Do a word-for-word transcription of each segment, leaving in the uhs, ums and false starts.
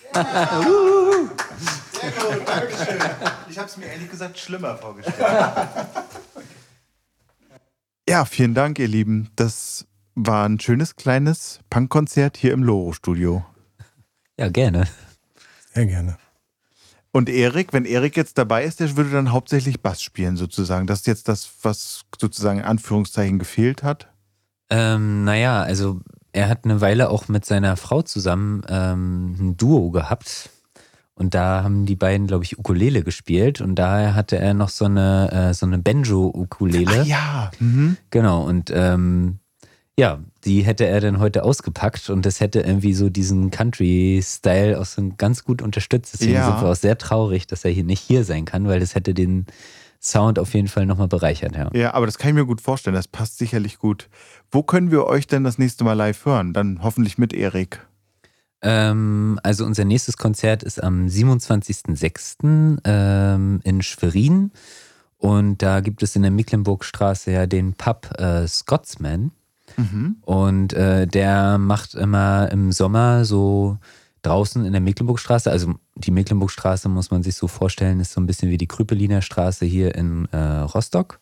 Sehr gut, Dankeschön. Ich habe es mir ehrlich gesagt schlimmer vorgestellt. Ja, vielen Dank, ihr Lieben. Das war ein schönes kleines Punkkonzert hier im Loro-Studio. Ja, gerne. Sehr gerne. Und Erik, wenn Erik jetzt dabei ist, der würde dann hauptsächlich Bass spielen sozusagen. Das ist jetzt das, was sozusagen in Anführungszeichen gefehlt hat? Ähm, naja, also er hat eine Weile auch mit seiner Frau zusammen ähm, ein Duo gehabt. Und da haben die beiden, glaube ich, Ukulele gespielt. Und daher hatte er noch so eine, äh, so eine Banjo-Ukulele. Ach ja. Mhm. Genau, und ähm, ja, die hätte er dann heute ausgepackt. Und das hätte irgendwie so diesen Country-Style auch so ganz gut unterstützt. Deswegen Ja. sind wir auch sehr traurig, dass er hier nicht hier sein kann, weil das hätte den Sound auf jeden Fall nochmal bereichert. Ja. Ja, aber das kann ich mir gut vorstellen. Das passt sicherlich gut. Wo können wir euch denn das nächste Mal live hören? Dann hoffentlich mit Erik. Ähm, also unser nächstes Konzert ist am siebenundzwanzigsten sechsten Ähm, in Schwerin. Und da gibt es in der Mecklenburgstraße ja den Pub äh, Scotsman. Mhm. Und äh, der macht immer im Sommer so draußen in der Mecklenburgstraße, also die Mecklenburgstraße muss man sich so vorstellen, ist so ein bisschen wie die Krüppeliner Straße hier in äh, Rostock.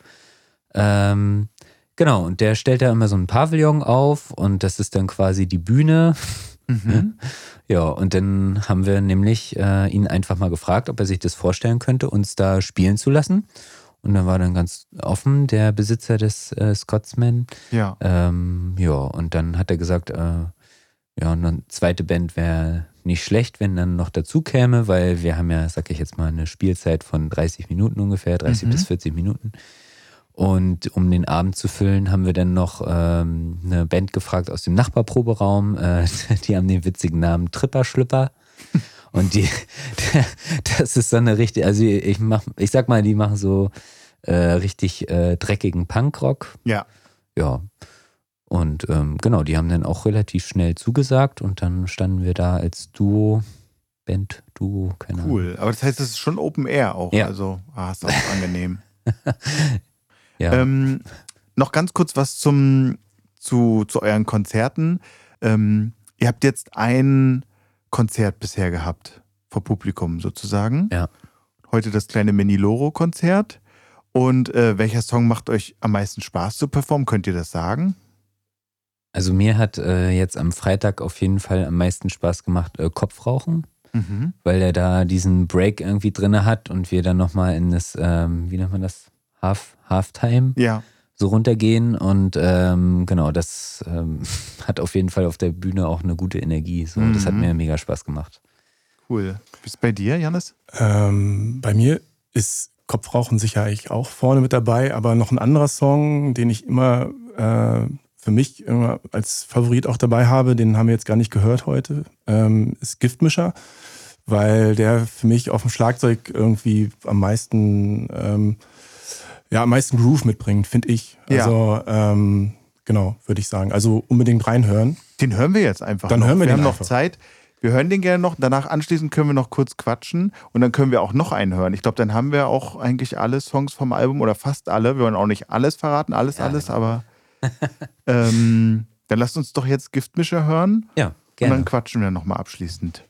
Ähm, genau, und der stellt da immer so ein Pavillon auf und das ist dann quasi die Bühne. Mhm. Ja, und dann haben wir nämlich äh, ihn einfach mal gefragt, ob er sich das vorstellen könnte, uns da spielen zu lassen. Und dann war dann ganz offen der Besitzer des äh, Scotsman. Ja. Ähm, ja, und dann hat er gesagt, äh, ja, und eine zweite Band wäre nicht schlecht, wenn dann noch dazu käme, weil wir haben ja, sag ich jetzt mal, eine Spielzeit von dreißig Minuten ungefähr, dreißig Mhm. bis vierzig Minuten. Und um den Abend zu füllen, haben wir dann noch ähm, eine Band gefragt aus dem Nachbarproberaum. Äh, die haben den witzigen Namen Tripper-Schlüpper. Und die, das ist so eine richtig, also ich mach, ich sag mal, die machen so äh, richtig äh, dreckigen Punkrock. Ja. Ja. Und ähm, genau, die haben dann auch relativ schnell zugesagt und dann standen wir da als Duo, Band, Duo, keine Ahnung. Cool. Aber das heißt, es ist schon Open Air auch. Ja. Also, ah, ist auch angenehm. Ja. Ähm, noch ganz kurz was zum, zu, zu euren Konzerten. Ähm, ihr habt jetzt ein Konzert bisher gehabt, vor Publikum sozusagen. Ja. Heute das kleine Mini-Loro-Konzert. Und äh, welcher Song macht euch am meisten Spaß zu performen? Könnt ihr das sagen? Also mir hat äh, jetzt am Freitag auf jeden Fall am meisten Spaß gemacht, äh, Kopfrauchen, Mhm. weil er da diesen Break irgendwie drin hat und wir dann nochmal in das, ähm, wie nennt man das, Half, Halftime Ja. so runtergehen und ähm, genau, das ähm, hat auf jeden Fall auf der Bühne auch eine gute Energie. So, Mhm. das hat mir mega Spaß gemacht. Cool. Wie ist es bei dir, Jannis? Ähm, bei mir ist Kopfrauchen sicherlich auch vorne mit dabei, aber noch ein anderer Song, den ich immer äh, für mich immer als Favorit auch dabei habe, den haben wir jetzt gar nicht gehört heute, ähm, ist Giftmischer, weil der für mich auf dem Schlagzeug irgendwie am meisten, ähm, ja, am meisten Groove mitbringt, finde ich. Ja. Also ähm, genau, würde ich sagen. Also unbedingt reinhören. Den hören wir jetzt einfach Dann noch. hören wir wir den haben noch einfach. Zeit. Wir hören den gerne noch. Danach anschließend können wir noch kurz quatschen und dann können wir auch noch einen hören. Ich glaube, dann haben wir auch eigentlich alle Songs vom Album oder fast alle. Wir wollen auch nicht alles verraten, alles, Ja, alles, genau. aber ähm, dann lasst uns doch jetzt Giftmischer hören Ja, und gerne. dann quatschen wir nochmal abschließend.